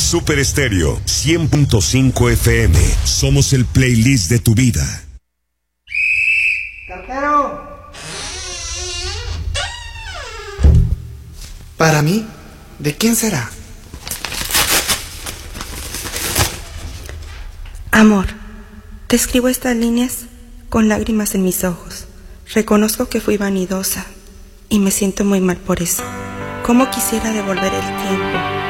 Super Estéreo 100.5 FM. Somos el playlist de tu vida. ¡Cartero! Para mí, ¿de quién será? Amor, te escribo estas líneas con lágrimas en mis ojos. Reconozco que fui vanidosa y me siento muy mal por eso. ¿Cómo quisiera devolver el tiempo